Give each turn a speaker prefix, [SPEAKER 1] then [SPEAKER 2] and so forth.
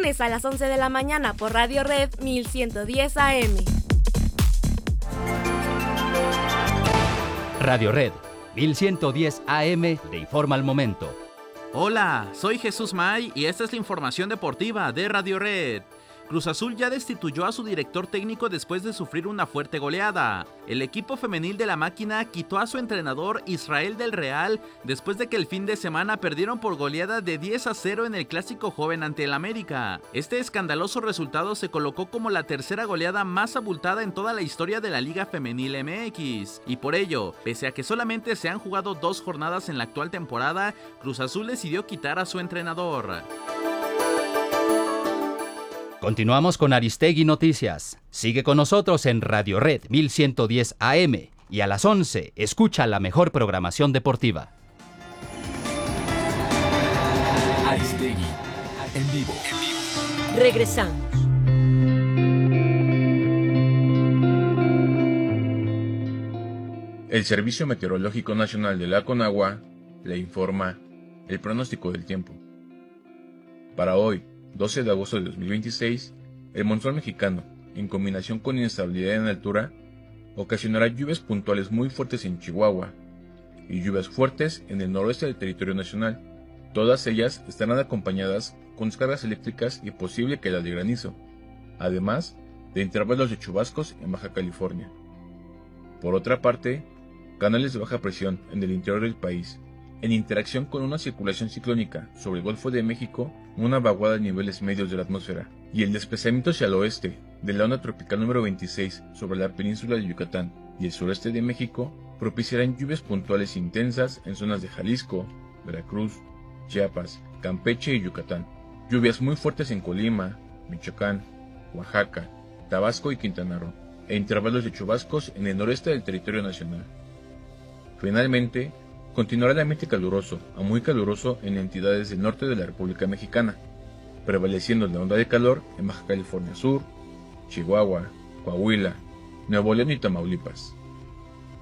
[SPEAKER 1] lunes a las 11 de la mañana por Radio Red 1110 AM.
[SPEAKER 2] Radio Red 1110 AM le informa al momento.
[SPEAKER 3] Hola, soy Jesús May y esta es la información deportiva de Radio Red. Cruz Azul ya destituyó a su director técnico después de sufrir una fuerte goleada. El equipo femenil de la máquina quitó a su entrenador Israel del Real después de que el fin de semana perdieron por goleada de 10-0 en el Clásico Joven ante el América. Este escandaloso resultado se colocó como la tercera goleada más abultada en toda la historia de la Liga Femenil MX. Y por ello, pese a que solamente se han jugado 2 jornadas en la actual temporada, Cruz Azul decidió quitar a su entrenador.
[SPEAKER 2] Continuamos con Aristegui Noticias. Sigue con nosotros en Radio Red 1110 AM y a las 11 escucha la mejor programación deportiva.
[SPEAKER 4] Aristegui, en vivo.
[SPEAKER 5] Regresamos.
[SPEAKER 6] El Servicio Meteorológico Nacional de la Conagua le informa el pronóstico del tiempo. Para hoy, 12 de agosto de 2026, el monzón mexicano, en combinación con inestabilidad en altura, ocasionará lluvias puntuales muy fuertes en Chihuahua y lluvias fuertes en el noroeste del territorio nacional. Todas ellas estarán acompañadas con descargas eléctricas y posible caída de granizo, además de intervalos de chubascos en Baja California. Por otra parte, canales de baja presión en el interior del país, en interacción con una circulación ciclónica sobre el Golfo de México, una vaguada de niveles medios de la atmósfera y el desplazamiento hacia el oeste de la onda tropical número 26 sobre la península de Yucatán y el sureste de México propiciarán lluvias puntuales intensas en zonas de Jalisco, Veracruz, Chiapas, Campeche y Yucatán. Lluvias muy fuertes en Colima, Michoacán, Oaxaca, Tabasco y Quintana Roo, e intervalos de chubascos en el noreste del territorio nacional. Finalmente, continuará el ambiente caluroso a muy caluroso en entidades del norte de la República Mexicana, prevaleciendo la onda de calor en Baja California Sur, Chihuahua, Coahuila, Nuevo León y Tamaulipas.